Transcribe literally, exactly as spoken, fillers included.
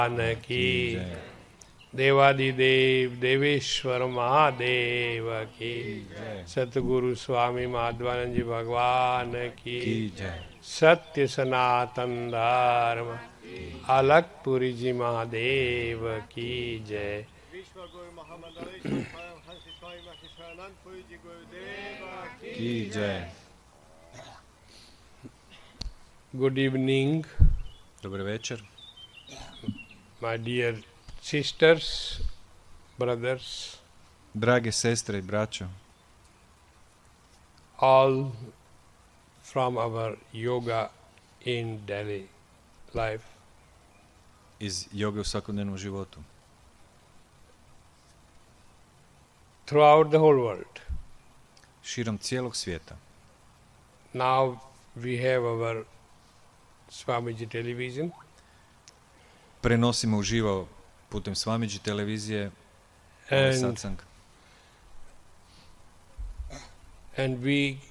की देवादिदेव देवेश्वर महादेव की सतगुरु स्वामी माधवानंद जी भगवान की सत्य सनातन धर्म अलखपुरी जी महादेव की जय। की जय। Good evening. Dobar večer. My dear sisters, brothers, drage sestre i braćo, all from our yoga in daily life, iz joge u svakodnevnom životu, throughout the whole world. Širom cijelog svijeta. Now we have our Swamiji television. Prenosimo uživo putem Swamiji televizije ovaj satsang. And we